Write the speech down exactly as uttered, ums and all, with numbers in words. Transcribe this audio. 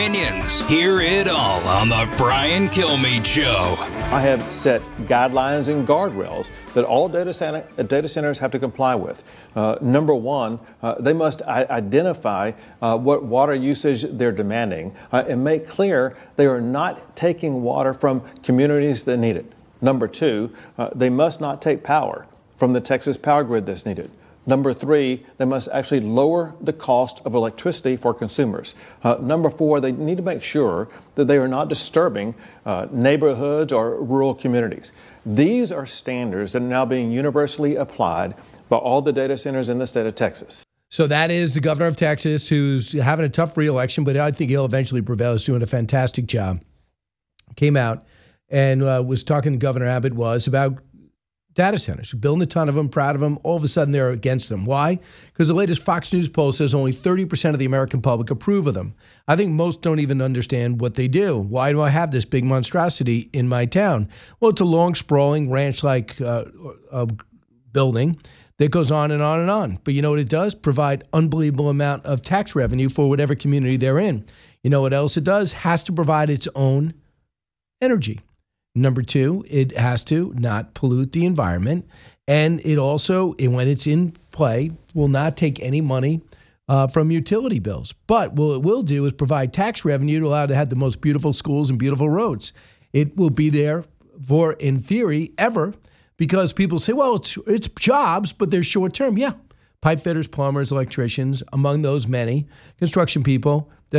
Opinions. Hear it all on the Brian Kilmeade Show. I have set guidelines and guardrails that all data, center, data centers have to comply with. Uh, number one, uh, they must I- identify uh, what water usage they're demanding uh, and make clear they are not taking water from communities that need it. Number two, uh, they must not take power from the Texas power grid that's needed. Number three, they must actually lower the cost of electricity for consumers. Uh, number four, they need to make sure that they are not disturbing uh, neighborhoods or rural communities. These are standards that are now being universally applied by all the data centers in the state of Texas. So that is the governor of Texas, who's having a tough re-election, but I think he'll eventually prevail. He's doing a fantastic job. Came out and uh, was talking to Governor Abbott was about data centers, building a ton of them, proud of them. All of a sudden, they're against them. Why? Because the latest Fox News poll says only thirty percent of the American public approve of them. I think most don't even understand what they do. Why do I have this big monstrosity in my town? Well, it's a long, sprawling, ranch-like uh, uh, building that goes on and on and on. But you know what it does? Provide unbelievable amount of tax revenue for whatever community they're in. You know what else it does? Has to provide its own energy. Number two, it has to not pollute the environment. And it also, when it's in play, will not take any money uh, from utility bills. But what it will do is provide tax revenue to allow to have the most beautiful schools and beautiful roads. It will be there for, in theory, ever, because people say, well, it's, it's jobs, but they're short term. Yeah. Pipe fitters, plumbers, electricians, among those many construction people